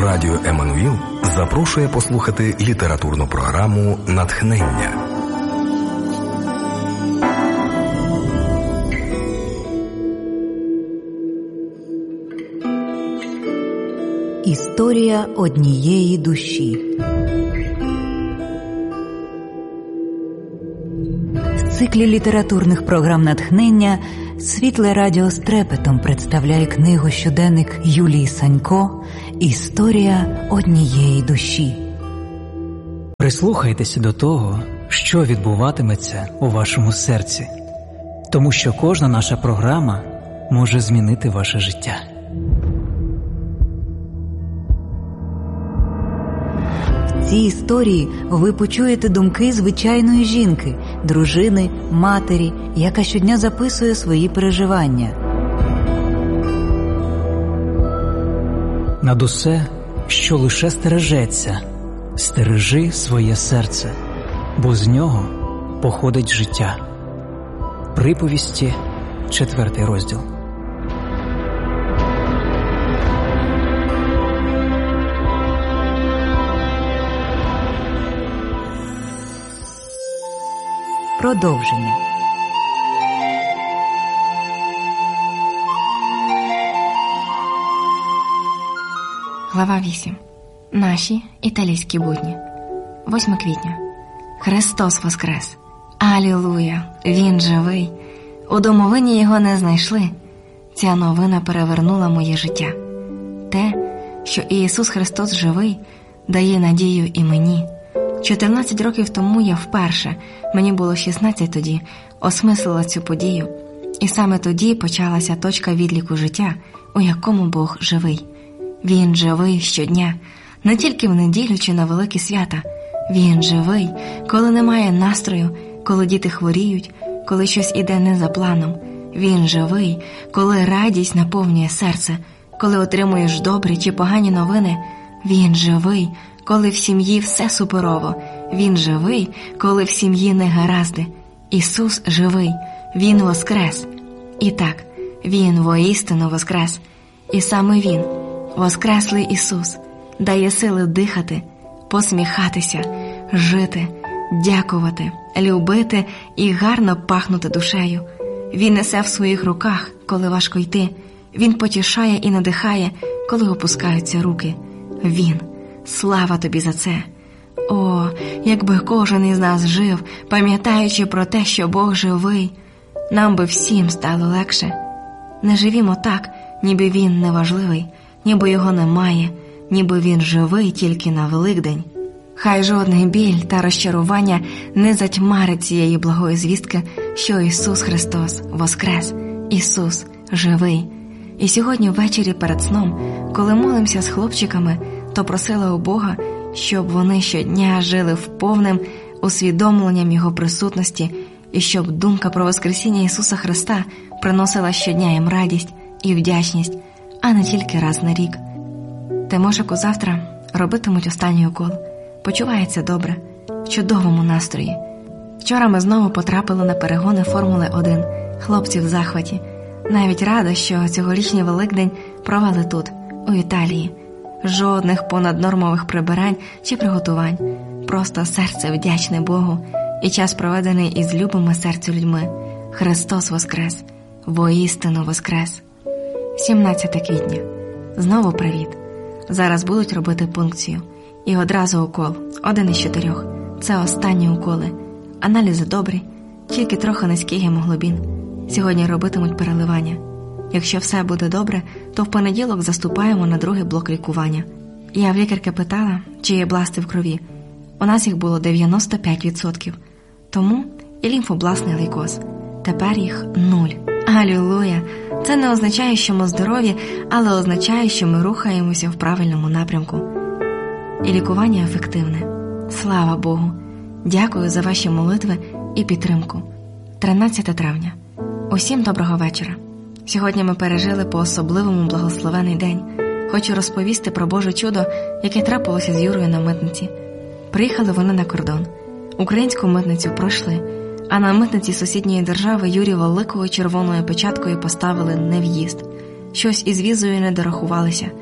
Радіо Еммануїл запрошує послухати літературну програму «Натхнення». Історія однієї душі. В циклі літературних програм «Натхнення» Світле Радіо з трепетом представляє книгу-щоденник Юлії Санько «Історія однієї душі». Прислухайтеся до того, що відбуватиметься у вашому серці, тому що кожна наша програма може змінити ваше життя. В цій історії ви почуєте думки звичайної жінки, дружини, матері, яка щодня записує свої переживання. Над усе, що лише стережеться, стережи своє серце, бо з нього походить життя. Приповісті, 4 розділ. Продовження. Глава 8. Наші італійські будні. 8 квітня. Христос воскрес! Алілуя! Він живий! У домовині його не знайшли. Ця новина перевернула моє життя. Те, що Ісус Христос живий, дає надію і мені. 14 років тому я вперше, мені було 16 тоді, осмислила цю подію. І саме тоді почалася точка відліку життя, у якому Бог живий. Він живий щодня, не тільки в неділю чи на великі свята. Він живий, коли немає настрою, коли діти хворіють, коли щось іде не за планом. Він живий, коли радість наповнює серце, коли отримуєш добрі чи погані новини. Він живий, коли в сім'ї все суперово. Він живий, коли в сім'ї негаразди. Ісус живий, Він воскрес. І так, Він воістину воскрес. І саме Він, воскреслий Ісус, дає сили дихати, посміхатися, жити, дякувати, любити і гарно пахнути душею. Він несе в своїх руках, коли важко йти. Він потішає і надихає, коли опускаються руки. Він. Слава тобі за це! О, якби кожен із нас жив, пам'ятаючи про те, що Бог живий, нам би всім стало легше. Не живімо так, ніби Він неважливий, ніби Його немає, ніби Він живий тільки на Великдень. Хай жодний біль та розчарування не затьмарить цієї благої звістки, що Ісус Христос воскрес, Ісус живий. І сьогодні ввечері перед сном, коли молимося з хлопчиками, то просила у Бога, щоб вони щодня жили вповним усвідомленням Його присутності і щоб думка про Воскресіння Ісуса Христа приносила щодня їм радість і вдячність, а не тільки раз на рік. Тимошику завтра робитимуть останній укол. Почувається добре, в чудовому настрої. Вчора ми знову потрапили на перегони Формули-1. Хлопці в захваті. Навіть рада, що цьогорічний Великдень провели тут, у Італії. Жодних понаднормових прибирань чи приготувань. Просто серце вдячне Богу і час проведений із любими серцю людьми. Христос воскрес! Воістину воскрес! 17 квітня. Знову привіт. Зараз будуть робити пункцію. І одразу укол. 1 із 4. Це останні уколи. Аналізи добрі, тільки трохи низький гемоглобін. Сьогодні робитимуть переливання. Якщо все буде добре, то в понеділок заступаємо на другий блок лікування. Я в лікарки питала, чи є бласти в крові. У нас їх було 95%. Тому і лімфобластний лейкоз. Тепер їх 0. Алілуя! Це не означає, що ми здорові, але означає, що ми рухаємося в правильному напрямку. І лікування ефективне. Слава Богу! Дякую за ваші молитви і підтримку. 13 травня. Усім доброго вечора. Сьогодні ми пережили по-особливому благословений день. Хочу розповісти про Боже чудо, яке трапилося з Юрою на митниці. Приїхали вони на кордон. Українську митницю пройшли, а на митниці сусідньої держави Юрі великою червоною печаткою поставили «не в'їзд». Щось із візою не дорахувалися.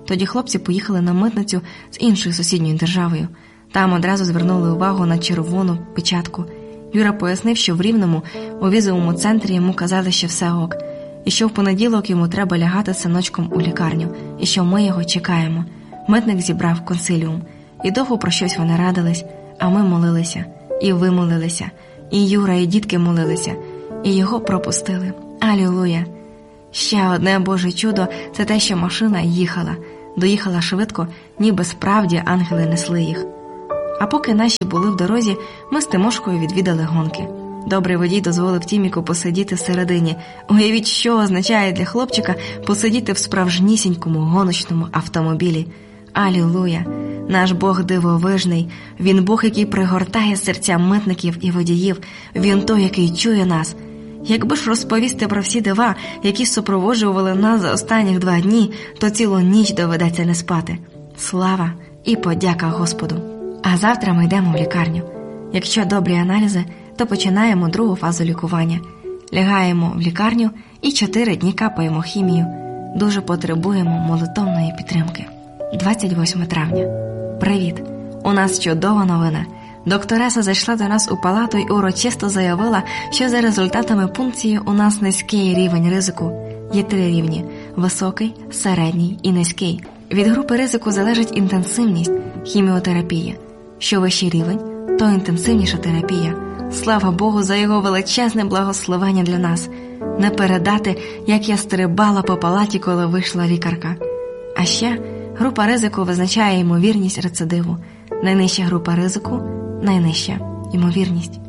Тоді хлопці поїхали на митницю з іншою сусідньою державою. Там одразу звернули увагу на червону печатку. Юра пояснив, що в Рівному у візовому центрі йому казали, що все ок, і що в понеділок йому треба лягати з синочком у лікарню, і що ми його чекаємо. Митник зібрав консиліум. І довго про щось вони радились, а ми молилися. І ви молилися. І Юра, і дітки молилися. І його пропустили. Алілуя! Ще одне Боже чудо – це те, що машина їхала. Доїхала швидко, ніби справді ангели несли їх. А поки наші були в дорозі, ми з Тимошкою відвідали гонки. Добрий водій дозволив Тіміку посидіти всередині. Уявіть, що означає для хлопчика посидіти в справжнісінькому гоночному автомобілі. Алілуя! Наш Бог дивовижний. Він Бог, який пригортає серця митників і водіїв. Він той, який чує нас. Якби ж розповісти про всі дива, які супроводжували нас за останніх 2 дні, то цілу ніч доведеться не спати. Слава і подяка Господу! А завтра ми йдемо в лікарню. Якщо добрі аналізи, то починаємо другу фазу лікування. Лягаємо в лікарню і 4 дні капаємо хімію. Дуже потребуємо молитовної підтримки. 28 травня. Привіт! У нас чудова новина. Доктореса зайшла до нас у палату і урочисто заявила, що за результатами пункції у нас низький рівень ризику. Є 3 рівні – високий, середній і низький. Від групи ризику залежить інтенсивність хіміотерапії. Що вищий рівень, то інтенсивніша терапія. Слава Богу за його величезне благословення для нас. Не передати, як я стрибала по палаті, коли вийшла лікарка. А ще група ризику визначає ймовірність рецидиву. Найнижча група ризику – найнижча ймовірність.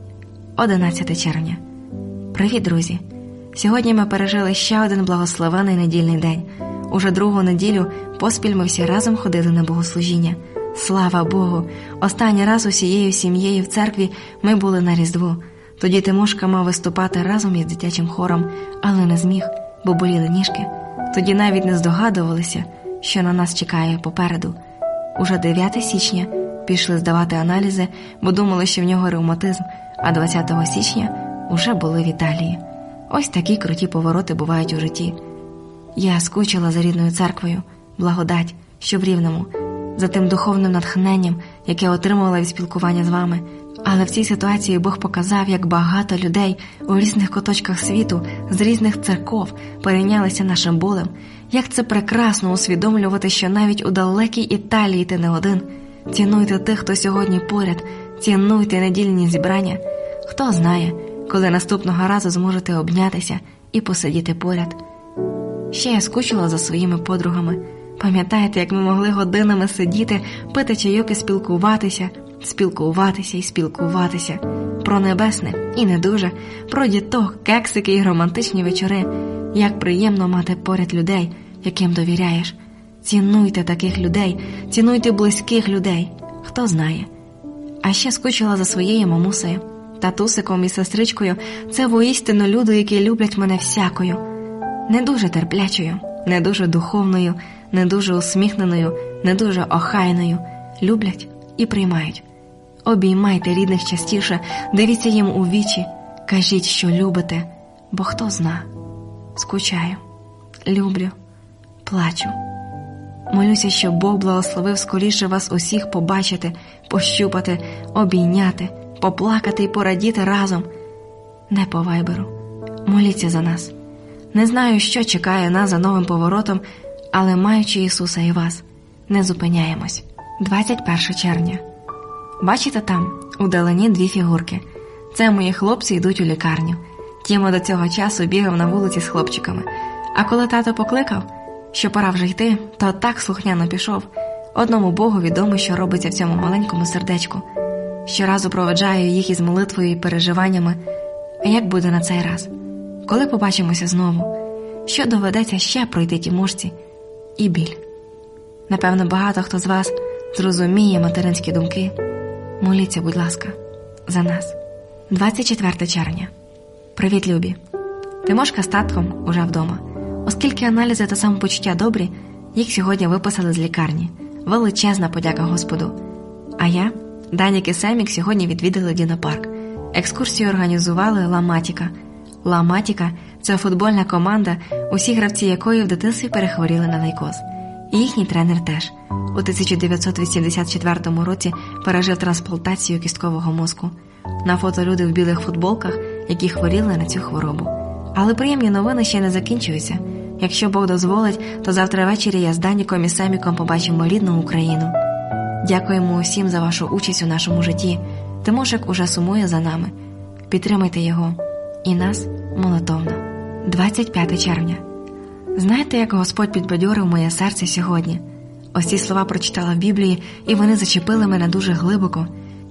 11 червня. Привіт, друзі! Сьогодні ми пережили ще один благословений недільний день. Уже 2-гу неділю поспіль ми всі разом ходили на богослужіння. Слава Богу! Останній раз усією сім'єю в церкві ми були на Різдво. Тоді Тимошка мав виступати разом із дитячим хором, але не зміг, бо боліли ніжки. Тоді навіть не здогадувалися, що на нас чекає попереду. Уже 9 січня пішли здавати аналізи, бо думали, що в нього ревматизм, а 20 січня уже були в Італії. Ось такі круті повороти бувають у житті. Я скучила за рідною церквою, благодать, що в Рівному, за тим духовним натхненням, яке отримувала від спілкування з вами. Але в цій ситуації Бог показав, як багато людей у різних куточках світу, з різних церков перейнялися нашим болем. Як це прекрасно усвідомлювати, що навіть у далекій Італії ти не один. Цінуйте тих, хто сьогодні поряд, цінуйте недільні зібрання. Хто знає, коли наступного разу зможете обнятися і посидіти поряд. Ще я скучила за своїми подругами. Пам'ятаєте, як ми могли годинами сидіти, пити чайок і спілкуватися і спілкуватися. Про небесне і не дуже, про діток, кексики і романтичні вечори. Як приємно мати поряд людей, яким довіряєш. Цінуйте таких людей, цінуйте близьких людей. Хто знає. А ще скучила за своєю мамусею, татусиком і сестричкою. Це воістину люди, які люблять мене всякою. Не дуже терплячою, не дуже духовною, не дуже усміхненою, не дуже охайною. Люблять і приймають. Обіймайте рідних частіше, дивіться їм у вічі, кажіть, що любите, бо хто зна. Скучаю, люблю, плачу. Молюся, щоб Бог благословив скоріше вас усіх побачити, пощупати, обійняти, поплакати і порадіти разом. Не по вайберу. Моліться за нас. Не знаю, що чекає нас за новим поворотом, але маючи Ісуса і вас, не зупиняємось. 21 червня. Бачите там, удалені 2 фігурки. Це мої хлопці йдуть у лікарню. Тіма до цього часу бігав на вулиці з хлопчиками. А коли тато покликав, що пора вже йти, то так слухняно пішов. Одному Богу відомо, що робиться в цьому маленькому сердечку. Щоразу проведжаю їх із молитвою і переживаннями. А як буде на цей раз? Коли побачимося знову? Що доведеться ще пройти Тімошці? І біль. Напевно, багато хто з вас зрозуміє материнські думки. Моліться, будь ласка, за нас. 24 червня. Привіт, любі. Тимошка з татком уже вдома. Оскільки аналізи та самопочуття добрі, їх сьогодні виписали з лікарні. Величезна подяка Господу. А я, Данік і Семік сьогодні відвідали Дінопарк. Екскурсію організували Ла Матіка. Ла Матіка – це футбольна команда, усі гравці якої в дитинстві перехворіли на лейкоз. І їхній тренер теж. У 1984 році пережив трансплантацію кісткового мозку. На фото люди в білих футболках, які хворіли на цю хворобу. Але приємні новини ще не закінчуються. Якщо Бог дозволить, то завтра ввечері я з Даніком і Семіком побачимо рідну Україну. Дякуємо усім за вашу участь у нашому житті. Тимошик уже сумує за нами. Підтримайте його. І нас молитовно. 25 червня. Знаєте, як Господь підбадьорив моє серце сьогодні? Ось ці слова прочитала в Біблії, і вони зачепили мене дуже глибоко.